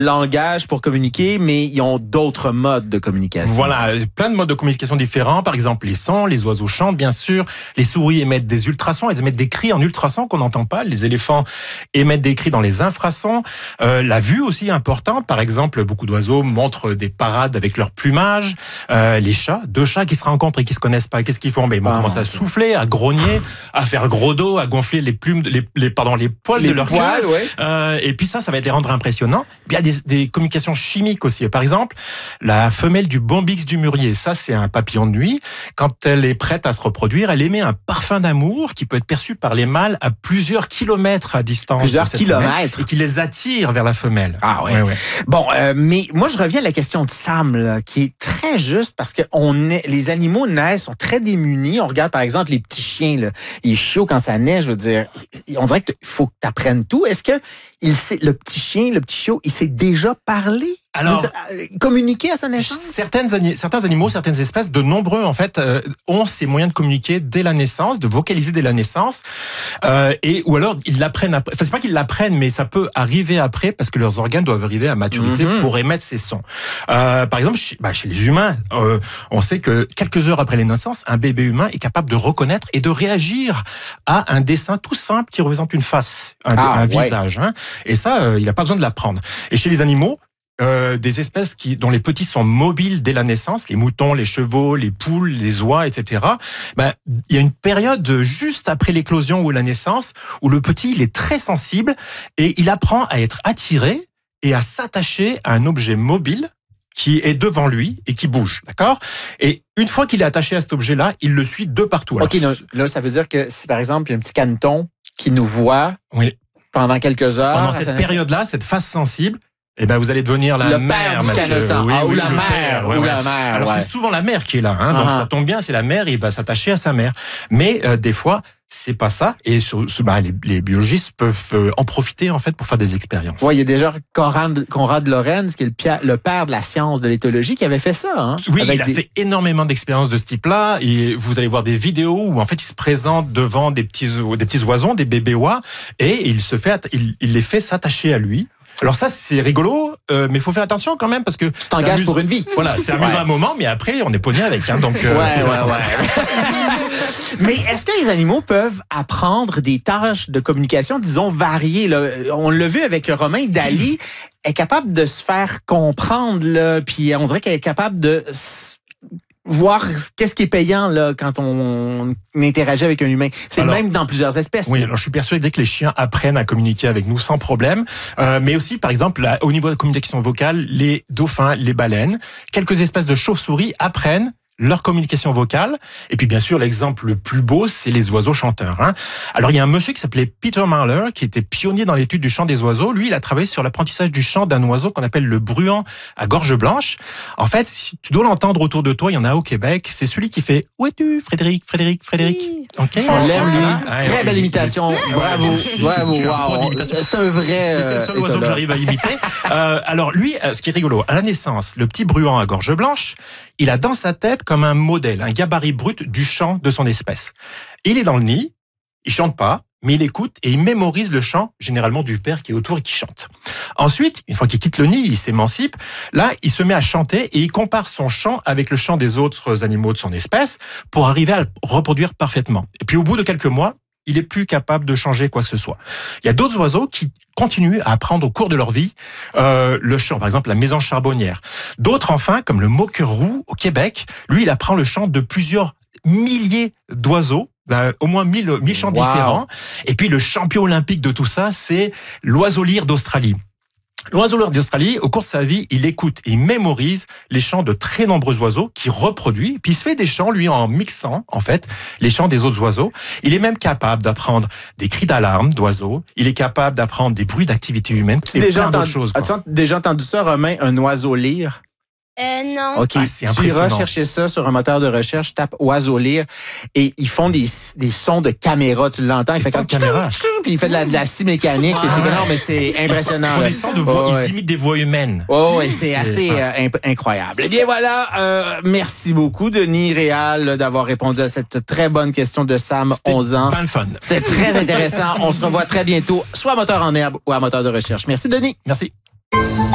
langage pour communiquer, mais ils ont d'autres modes de communication. Voilà, plein de modes de communication différents. Par exemple, les sons, les oiseaux chantent, bien sûr. Les souris émettent des ultrasons, elles émettent des cris en ultrasons qu'on n'entend pas. Les éléphants émettent des cris dans les infrasons. La vue aussi est importante. Par exemple, beaucoup d'oiseaux montrent des parades avec leur plumage. Les chats, deux chats qui se rencontrent et qui se connaissent pas, qu'est-ce qu'ils font? Ils vont commencer à souffler, à grogner, à faire gros dos, à gonfler les plumes, les poils de leur queue. Ouais. Et puis ça va les rendre impressionnants. Il y a des communications chimiques aussi. Par exemple, la femelle du bombyx du mûrier, ça c'est un papillon de nuit. Quand elle est prête à se reproduire, elle émet un parfum d'amour qui peut être perçu par les mâles à plusieurs kilomètres à distance. Plusieurs kilomètres. Et qui les attire vers la femelle. Ah ouais. Ouais. Bon, mais moi je reviens à la question de Sam, là, qui est très juste parce que les animaux naissent, sont très démunis. On regarde par exemple les petits chiens, là, les chiots quand ça naît, je veux dire, on dirait qu'il faut que tu apprennes tout. Est-ce que le petit chien, le petit chiot, il sait déjà parler? Alors, communiquer à sa naissance? Certains animaux, certaines espèces, de nombreux en fait, ont ces moyens de communiquer dès la naissance, de vocaliser dès la naissance, ou alors ils l'apprennent après. Enfin, c'est pas qu'ils l'apprennent, mais ça peut arriver après parce que leurs organes doivent arriver à maturité pour émettre ces sons. Par exemple, chez les humains, on sait que quelques heures après la naissance, un bébé humain est capable de reconnaître et de réagir à un dessin tout simple qui représente une face, un visage. Hein. Et ça, il n'a pas besoin de l'apprendre. Et chez les animaux, des espèces dont les petits sont mobiles dès la naissance, les moutons, les chevaux, les poules, les oies, etc. Il y a une période juste après l'éclosion ou la naissance où le petit il est très sensible et il apprend à être attiré et à s'attacher à un objet mobile qui est devant lui et qui bouge, d'accord? Et une fois qu'il est attaché à cet objet-là, il le suit de partout. Alors, là, ça veut dire que si par exemple il y a un petit caneton qui nous voit pendant quelques heures, pendant cette période-là, cette phase sensible. Vous allez devenir la mère, monsieur. Ou la mère. Alors, c'est souvent la mère qui est là. Hein, donc, ça tombe bien, c'est la mère, il va s'attacher à sa mère. Mais des fois, c'est pas ça. Et les biologistes peuvent en profiter, en fait, pour faire des expériences. Oui, il y a déjà Konrad Lorenz, qui est le père de la science de l'éthologie, qui avait fait ça. Hein, oui, il a fait énormément d'expériences de ce type-là. Et vous allez voir des vidéos où, en fait, il se présente devant des petits oisons, des bébés oies, et il les fait s'attacher à lui. Alors ça, c'est rigolo, mais il faut faire attention quand même parce que... Tu t'engages pour une vie. Voilà, c'est amusant un moment, mais après, on est pogné avec. Hein, donc, Mais est-ce que les animaux peuvent apprendre des tâches de communication, disons, variées? Là? On l'a vu avec Romain, Dali est capable de se faire comprendre, là, puis on dirait qu'elle est capable de... voir qu'est-ce qui est payant là quand on interagit avec un humain. C'est le même dans plusieurs espèces. Oui, alors je suis persuadé que les chiens apprennent à communiquer avec nous sans problème. Mais aussi, par exemple, au niveau de la communication vocale, les dauphins, les baleines, quelques espèces de chauves-souris apprennent leur communication vocale. Et puis, bien sûr, l'exemple le plus beau, c'est les oiseaux chanteurs. Hein. Alors, il y a un monsieur qui s'appelait Peter Marler, qui était pionnier dans l'étude du chant des oiseaux. Lui, il a travaillé sur l'apprentissage du chant d'un oiseau qu'on appelle le bruant à gorge blanche. En fait, si tu dois l'entendre autour de toi, il y en a au Québec. C'est celui qui fait « Où es-tu, Frédéric, Frédéric, Frédéric ?» Okay. On l'aime, lui. Très belle imitation. Bravo. C'est un vrai... C'est le seul oiseau que j'arrive à imiter. Alors, lui, ce qui est rigolo, à la naissance, le petit bruant à gorge blanche, il a dans sa tête comme un modèle, un gabarit brut du chant de son espèce. Il est dans le nid, il chante pas, mais il écoute et il mémorise le chant, généralement du père qui est autour et qui chante. Ensuite, une fois qu'il quitte le nid, il s'émancipe. Là, il se met à chanter et il compare son chant avec le chant des autres animaux de son espèce pour arriver à le reproduire parfaitement. Et puis, au bout de quelques mois, il est plus capable de changer quoi que ce soit. Il y a d'autres oiseaux qui continuent à apprendre au cours de leur vie le chant, par exemple la mésange charbonnière. D'autres, enfin, comme le moqueur roux au Québec, lui, il apprend le chant de plusieurs milliers d'oiseaux, au moins 1000 chants différents. Et puis le champion olympique de tout ça, c'est l'oiseau lyre d'Australie. L'oiseau lyre d'Australie, au cours de sa vie, il écoute et il mémorise les chants de très nombreux oiseaux qu'il reproduit, puis il se fait des chants, lui, en mixant, en fait, les chants des autres oiseaux. Il est même capable d'apprendre des cris d'alarme d'oiseaux, il est capable d'apprendre des bruits d'activité humaine, et plein d'autres choses. As-tu déjà entendu ça, Romain, un oiseau lyre? Non. OK, c'est impressionnant. Tu iras chercher ça sur un moteur de recherche, tape oiseau lyre et ils font des sons de caméra, tu l'entends, il fait comme caméra. Puis il fait de la scie mécanique, puis c'est non, mais c'est impressionnant. Ils font des sons de voix, ils imitent des voix humaines. C'est assez incroyable. Eh bien voilà, merci beaucoup Denis Réal d'avoir répondu à cette très bonne question de Sam, 11 ans. C'était fun. C'était très intéressant. On se revoit très bientôt, soit à Moteur en herbe ou à Moteur de recherche. Merci Denis. Merci.